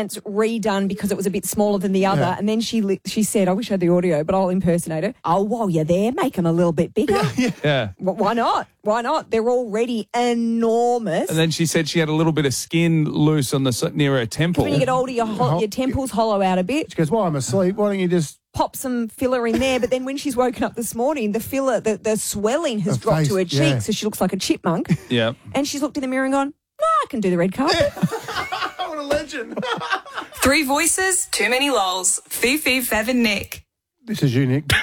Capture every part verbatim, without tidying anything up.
pants redone because it was a bit smaller than the other. Yeah. And then she li- she said, I wish I had the audio, but I'll impersonate her. Oh, while you're there, make them a little bit bigger. Yeah. Well, why not? Why not? They're already enormous. And then she said she had a little bit of skin loose on the s- near her temple. When you get older, your, ho- your temples hollow out a bit. She goes, while I'm asleep, why don't you just... Pop some filler in there, but then when she's woken up this morning, the filler, the, the swelling has Her dropped face, to her cheeks, yeah. so she looks like a chipmunk. Yeah. And she's looked in the mirror and gone, no, I can do the red carpet. What a legend. Three voices, too many lols. Fifi, Fev and Nick. This is you, Nick.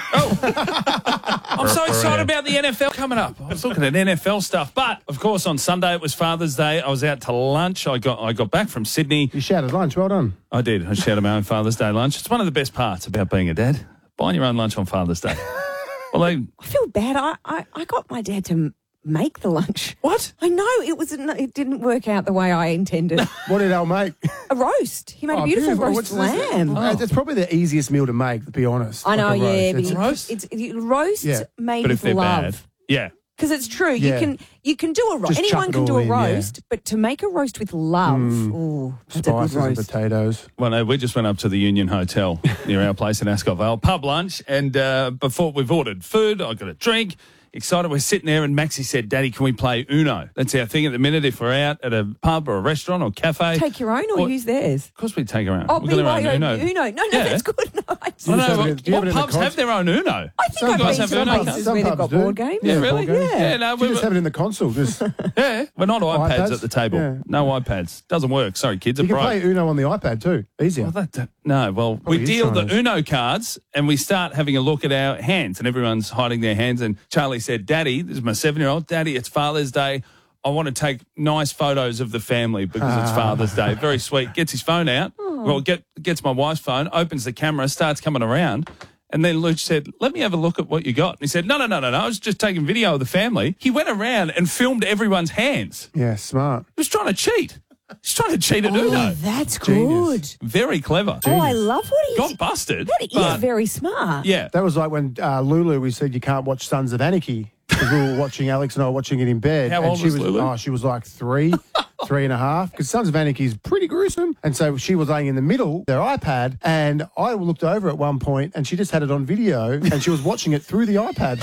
I'm so excited about the N F L coming up. I was looking at N F L stuff. But, of course, on Sunday it was Father's Day. I was out to lunch. I got I got back from Sydney. You shouted lunch. Well done. I did. I shouted my own Father's Day lunch. It's one of the best parts about being a dad. Buying your own lunch on Father's Day. Well, they, I feel bad. I, I, I got my dad to m- make the lunch. what? I know it was. It didn't work out the way I intended. What did Al make? A roast. He made Oh, a beautiful beautiful. roast What's this? lamb. Uh, It's probably the easiest meal to make, to be honest. I know, Like a yeah, roast. but It's- it- roast? it's it, roast Yeah. made But with if they're love. bad. Yeah. Because it's true, you Yeah. can you can do a roast. Just Anyone chuck it can do all a in, yeah. roast, but to make a roast with love, ooh, that's a good Spices and roast. potatoes. Well, no, we just went up to the Union Hotel near our place in Ascot Vale, pub lunch, and uh, before we've ordered food, I got a drink. Excited, we're sitting there, and Maxie said, Daddy, can we play Uno? That's our thing at the minute if we're out at a pub or a restaurant or cafe. Take your own or, Or- use theirs? Of course we take our own. Oh, We've got our own B Y O Uno. Uno. No, no, Yeah. that's good. No, I, just, I know, have what, it in- do you have what it in the pubs con- have their own Uno? I think Some I've guys been have to Uno places cards. where they've pubs got do. board games. Yeah, Yeah, really? board games. Yeah, no, You we just have it in the console. Just you yeah, we're not iPads, iPads? at the table. Yeah. No iPads. Doesn't work. Sorry, kids. Are can broke. play Uno on the iPad too. Easier. Well, that, that- no, well, Probably we is deal the Chinese. Uno cards and we start having a look at our hands, and everyone's hiding their hands. And Charlie said, Daddy, this is my seven-year-old, Daddy, it's Father's Day. I want to take nice photos of the family because it's Father's Day. Very sweet. Gets his phone out. Well, get, gets my wife's phone, opens the camera, starts coming around. And then Luke said, let me have a look at what you got. And he said, no, no, no, no, no. I was just taking video of the family. He went around and filmed everyone's hands. Yeah, smart. He was trying to cheat. He's trying to cheat at Uno. Oh, that's Genius. good. Very clever. Oh, I love what he Got busted. That is but very smart. yeah. That was like when uh, Lulu, we said you can't watch Sons of Anarchy because we were watching, Alex and I were watching it in bed. How and old she was Lulu? Oh, she was like three, three and a half. Because Sons of Anarchy is pretty gruesome. And so she was laying in the middle, their iPad, and I looked over at one point and she just had it on video and she was watching it through the iPad.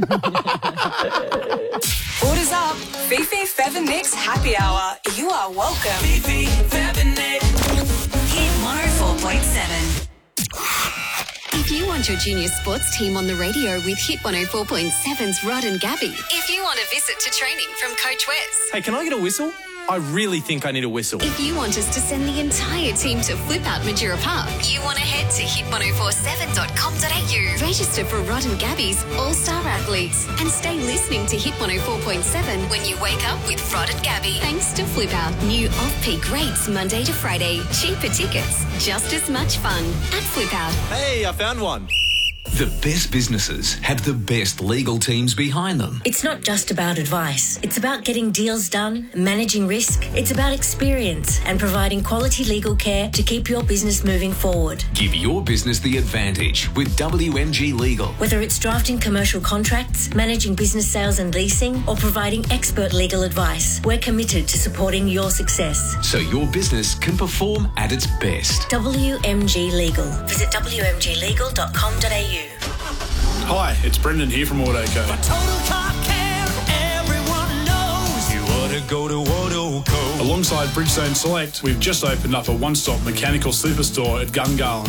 Orders up. Fifi, Fev and Nick's happy hour. You are welcome. Fifi, Fev and Nick. Hit one oh four point seven. If you want your junior sports team on the radio with Hit one oh four point seven's Rod and Gabby. If you want a visit to training from Coach Wes. Hey, can I get a whistle? I really think I need a whistle. If you want us to send the entire team to Flip Out Madeira Park. You want to head to hit ten forty-seven dot com dot a u. Register for Rod and Gabby's All-Star Athletes. And stay listening to Hit one oh four point seven when you wake up with Rod and Gabby. Thanks to Flip Out. New off-peak rates Monday to Friday. Cheaper tickets. Just as much fun at Flip Out. Hey, I found one. The best businesses have the best legal teams behind them. It's not just about advice. It's about getting deals done, managing risk. It's about experience and providing quality legal care to keep your business moving forward. Give your business the advantage with W M G Legal. Whether it's drafting commercial contracts, managing business sales and leasing, or providing expert legal advice, we're committed to supporting your success. So your business can perform at its best. W M G Legal. Visit w m g legal dot com dot a u. Hi, it's Brendan here from Autoco. Total car care, everyone knows. You ought to go to Autoco. Alongside Bridgestone Select, we've just opened up a one-stop mechanical superstore at Gungahlin.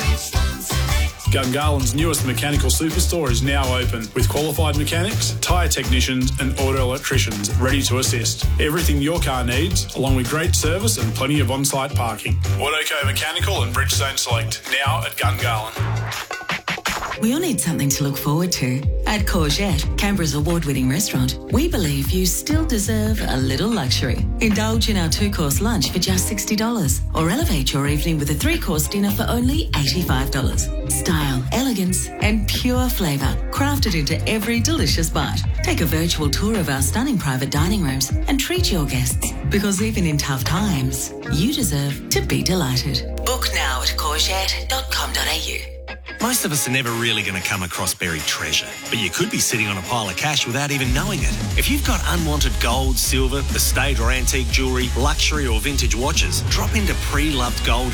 Gungahlин's newest mechanical superstore is now open with qualified mechanics, tyre technicians and auto electricians ready to assist. Everything your car needs, along with great service and plenty of on-site parking. Autoco Mechanical and Bridgestone Select, now at Gungahlin. We all need something to look forward to. At Courgette, Canberra's award-winning restaurant, we believe you still deserve a little luxury. Indulge in our two-course lunch for just sixty dollars or elevate your evening with a three-course dinner for only eighty-five dollars. Style, elegance and pure flavour crafted into every delicious bite. Take a virtual tour of our stunning private dining rooms and treat your guests, because even in tough times, you deserve to be delighted. Book now at courgette dot com dot a u. Most of us are never really going to come across buried treasure, but you could be sitting on a pile of cash without even knowing it. If you've got unwanted gold, silver, estate or antique jewellery, luxury or vintage watches, drop into Pre-Loved Gold